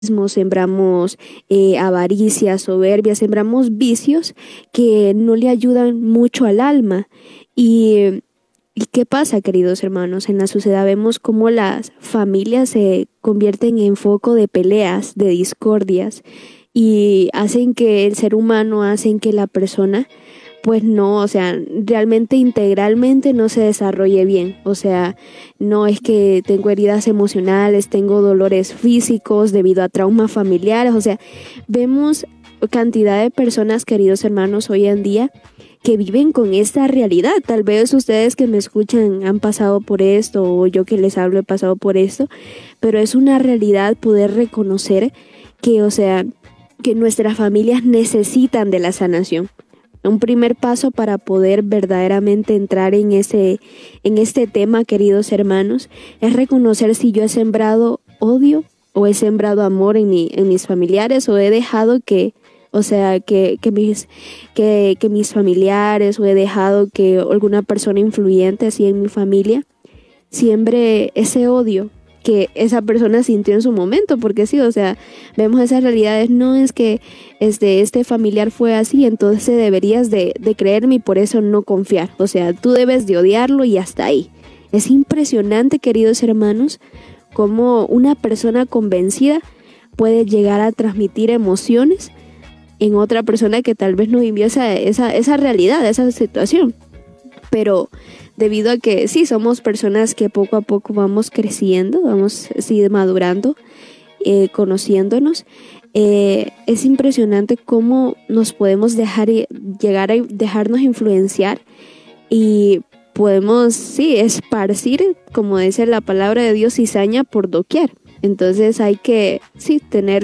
sembramos avaricia, soberbia, sembramos vicios que no le ayudan mucho al alma. Y, ¿y qué pasa, queridos hermanos? En la sociedad vemos cómo las familias se convierten en foco de peleas, de discordias, y hacen que el ser humano, hacen que la persona pues no, o sea, realmente integralmente no se desarrolle bien. O sea, no es que tengo heridas emocionales, tengo dolores físicos debido a traumas familiares. O sea, vemos cantidad de personas, queridos hermanos, hoy en día que viven con esta realidad. Tal vez ustedes que me escuchan han pasado por esto, o yo que les hablo he pasado por esto, pero es una realidad poder reconocer que, o sea, que nuestras familias necesitan de la sanación. Un primer paso para poder verdaderamente entrar en este tema, queridos hermanos, es reconocer si yo he sembrado odio o he sembrado amor en mis familiares, o he dejado que mis familiares, o he dejado que alguna persona influyente así en mi familia siembre ese odio que esa persona sintió en su momento. Porque sí, o sea, vemos esas realidades. No es que este familiar fue así, entonces deberías de creerme y por eso no confiar. O sea, tú debes de odiarlo y hasta ahí. Es impresionante, queridos hermanos, cómo una persona convencida puede llegar a transmitir emociones en otra persona que tal vez no vivió esa realidad, esa situación. Pero debido a que sí, somos personas que poco a poco vamos creciendo, vamos madurando, conociéndonos, es impresionante cómo nos podemos llegar a dejarnos influenciar y podemos, esparcir, como dice la palabra de Dios, cizaña por doquier. Entonces hay que, tener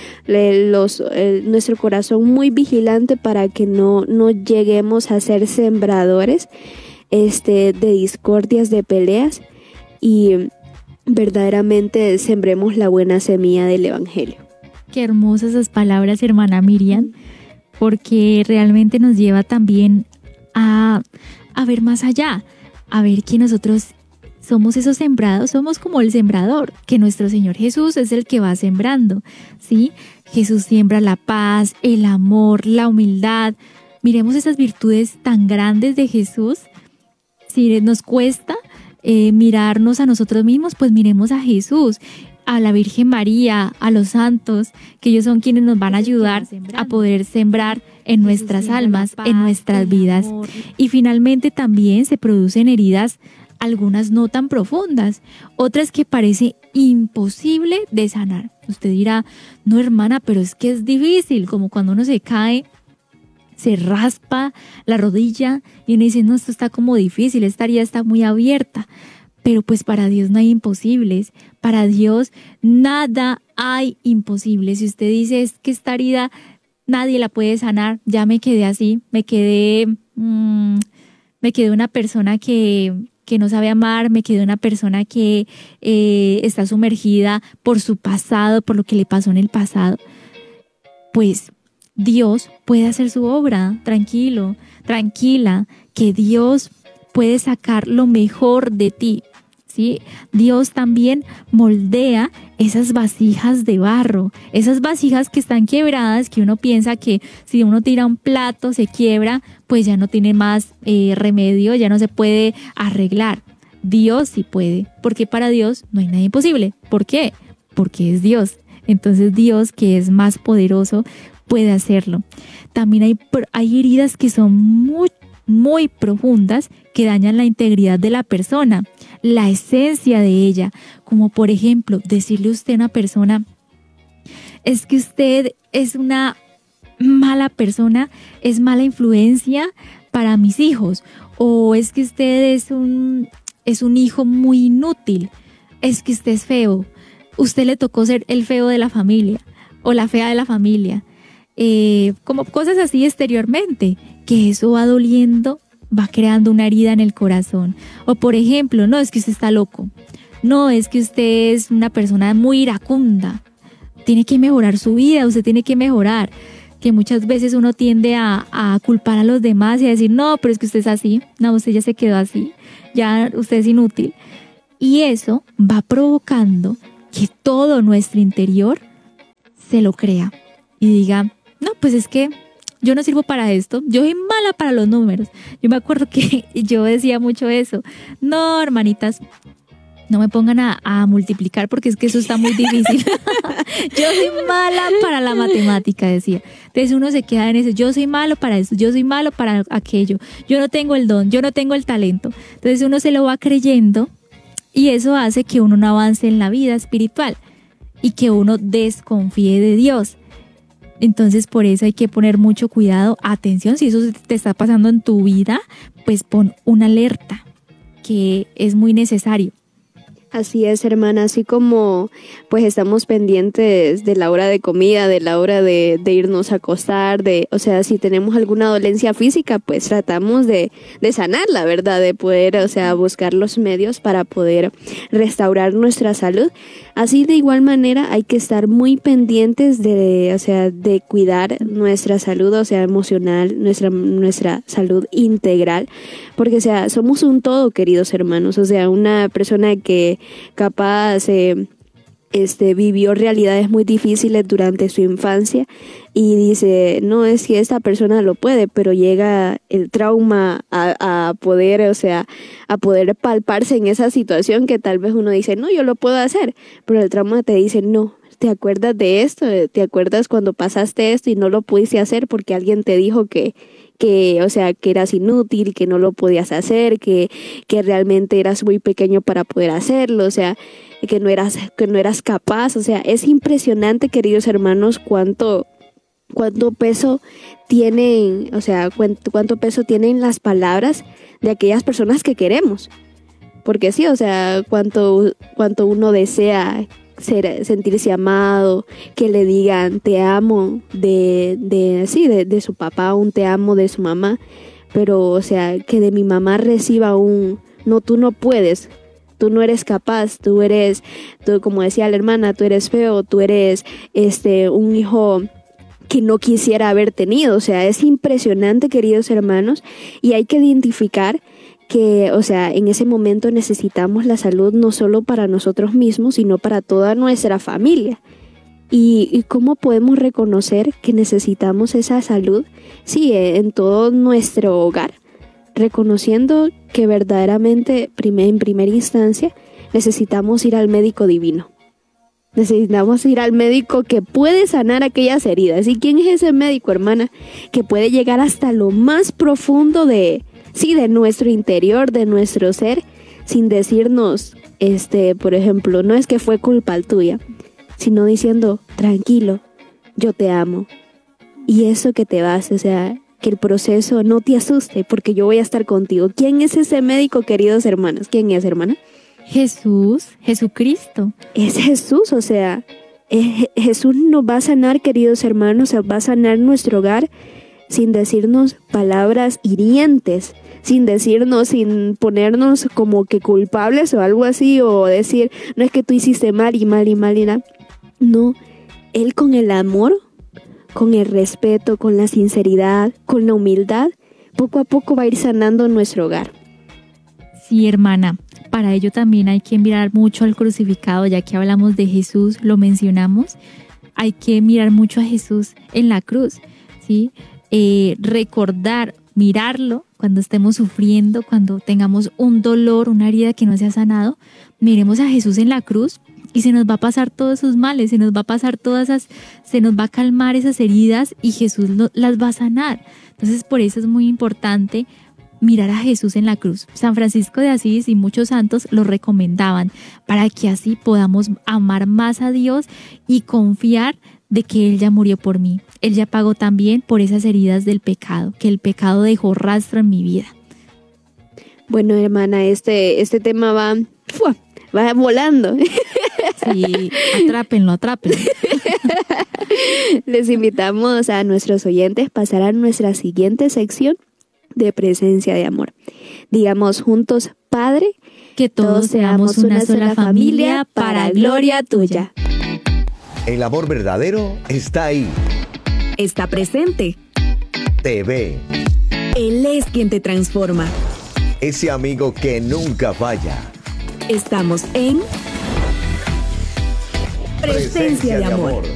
nuestro corazón muy vigilante para que no lleguemos a ser sembradores de discordias, de peleas, y verdaderamente sembremos la buena semilla del Evangelio. Qué hermosas esas palabras, hermana Miriam, porque realmente nos lleva también a ver más allá, a ver que nosotros somos esos sembrados, somos como el sembrador, que nuestro Señor Jesús es el que va sembrando, ¿sí? Jesús siembra la paz, el amor, la humildad. Miremos esas virtudes tan grandes de Jesús. Si nos cuesta mirarnos a nosotros mismos, pues miremos a Jesús, a la Virgen María, a los santos, que ellos son quienes nos van a ayudar a poder sembrar en nuestras almas, en nuestras vidas. Y finalmente también se producen heridas, algunas no tan profundas, otras que parece imposible de sanar. Usted dirá, no hermana, pero es que es difícil, como cuando uno se cae, se raspa la rodilla y uno dice, no, esto está como difícil, esta herida está muy abierta. Pero pues para Dios no hay imposibles, para Dios nada hay imposible. Si usted dice, es que esta herida nadie la puede sanar, ya me quedé así, me quedé una persona que no sabe amar, me quedé una persona que está sumergida por su pasado, por lo que le pasó en el pasado. Pues Dios puede hacer su obra, tranquilo, tranquila, que Dios puede sacar lo mejor de ti, ¿sí? Dios también moldea esas vasijas de barro, esas vasijas que están quebradas, que uno piensa que si uno tira un plato se quiebra, pues ya no tiene más remedio, ya no se puede arreglar. Dios sí puede, porque para Dios no hay nada imposible. ¿Por qué? Porque es Dios. Entonces Dios, que es más poderoso, puede hacerlo. También hay heridas que son muy, muy profundas, que dañan la integridad de la persona, la esencia de ella. Como por ejemplo, decirle a usted a una persona, es que usted es una mala persona, es mala influencia para mis hijos, o es que usted es un hijo muy inútil, es que usted es feo, usted le tocó ser el feo de la familia o la fea de la familia, como cosas así exteriormente, que eso va doliendo, va creando una herida en el corazón. O por ejemplo, no, es que usted está loco, no, es que usted es una persona muy iracunda, tiene que mejorar su vida, usted tiene que mejorar. Que muchas veces uno tiende a culpar a los demás y a decir, no, pero es que usted es así, no, usted ya se quedó así, ya usted es inútil. Y eso va provocando que todo nuestro interior se lo crea y diga, no, pues es que yo no sirvo para esto, yo soy mala para los números. Yo me acuerdo que yo decía mucho eso. No, hermanitas, no me pongan a multiplicar porque es que eso está muy difícil. Yo soy mala para la matemática, decía. Entonces uno se queda en eso, yo soy malo para eso, yo soy malo para aquello, yo no tengo el don, yo no tengo el talento. Entonces uno se lo va creyendo y eso hace que uno no avance en la vida espiritual y que uno desconfíe de Dios. Entonces por eso hay que poner mucho cuidado, atención, si eso te está pasando en tu vida, pues pon una alerta, que es muy necesario. Así es, hermana, así como pues estamos pendientes de la hora de comida, de la hora de irnos a acostar, o sea, si tenemos alguna dolencia física, pues tratamos de sanarla, ¿verdad? De poder, o sea, buscar los medios para poder restaurar nuestra salud. Así de igual manera hay que estar muy pendientes de cuidar nuestra salud, o sea, emocional, nuestra salud integral, porque, o sea, somos un todo, queridos hermanos, o sea, una persona que capaz vivió realidades muy difíciles durante su infancia y dice, no, es que esta persona lo puede, pero llega el trauma a poder, o sea, a poder palparse en esa situación que tal vez uno dice, no, yo lo puedo hacer, pero el trauma te dice, no, ¿te acuerdas de esto? ¿Te acuerdas cuando pasaste esto y no lo pudiste hacer porque alguien te dijo que o sea, que eras inútil, que no lo podías hacer, que realmente eras muy pequeño para poder hacerlo, o sea, que no eras capaz? O sea, es impresionante, queridos hermanos, cuánto peso tienen, o sea, cuánto peso tienen las palabras de aquellas personas que queremos. Porque sí, o sea, cuánto uno desea sentirse amado, que le digan te amo de su papá, un te amo de su mamá, pero, o sea, que de mi mamá reciba no, tú no puedes, tú no eres capaz, tú como decía la hermana, tú eres feo, tú eres un hijo que no quisiera haber tenido. O sea, es impresionante, queridos hermanos, y hay que identificar que, o sea, en ese momento necesitamos la salud no solo para nosotros mismos, sino para toda nuestra familia. ¿Y cómo podemos reconocer que necesitamos esa salud? Sí, en todo nuestro hogar, reconociendo que verdaderamente, en primera instancia, necesitamos ir al médico divino. Necesitamos ir al médico que puede sanar aquellas heridas. ¿Y quién es ese médico, hermana? Que puede llegar hasta lo más profundo de nuestro interior, de nuestro ser, sin decirnos, por ejemplo, no es que fue culpa tuya, sino diciendo, tranquilo, yo te amo. Y eso que te vas, o sea, que el proceso no te asuste, porque yo voy a estar contigo. ¿Quién es ese médico, queridos hermanos? ¿Quién es, hermana? Jesucristo. Es Jesús, o sea, Jesús nos va a sanar, queridos hermanos, va a sanar nuestro hogar sin decirnos palabras hirientes, sin ponernos como que culpables o algo así, o decir, no es que tú hiciste mal y mal y mal y nada. No, Él con el amor, con el respeto, con la sinceridad, con la humildad, poco a poco va a ir sanando nuestro hogar. Sí, hermana, para ello también hay que mirar mucho al crucificado, ya que hablamos de Jesús, lo mencionamos, hay que mirar mucho a Jesús en la cruz, ¿sí? Recordar, mirarlo cuando estemos sufriendo, cuando tengamos un dolor, una herida que no se ha sanado, miremos a Jesús en la cruz y se nos va a pasar todos esos males, se nos va a calmar esas heridas y Jesús las va a sanar. Entonces, por eso es muy importante mirar a Jesús en la cruz. San Francisco de Asís y muchos santos lo recomendaban para que así podamos amar más a Dios y confiar de que Él ya murió por mí. Él ya pagó también por esas heridas del pecado, que el pecado dejó rastro en mi vida. Bueno, hermana, este tema va volando. Sí, atrápenlo. Les invitamos a nuestros oyentes a pasar a nuestra siguiente sección de presencia de amor. Digamos juntos, Padre, que todos seamos una sola familia para gloria tuya. El amor verdadero está ahí. Está presente. Te ve. Él es quien te transforma. Ese amigo que nunca falla. Estamos en Presencia de Amor.